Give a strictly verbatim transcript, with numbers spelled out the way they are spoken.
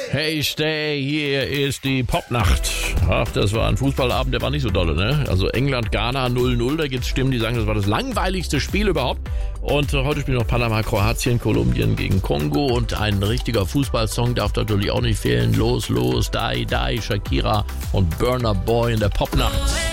Hey, stay, hier ist die Popnacht. Ach, das war ein Fußballabend, der war nicht so dolle, ne? Also England, Ghana null null, da gibt's Stimmen, die sagen, das war das langweiligste Spiel überhaupt. Und äh, heute spielen noch Panama, Kroatien, Kolumbien gegen Kongo und ein richtiger Fußballsong darf natürlich auch nicht fehlen. Los, los, die, die, Shakira und Burna Boy in der Popnacht.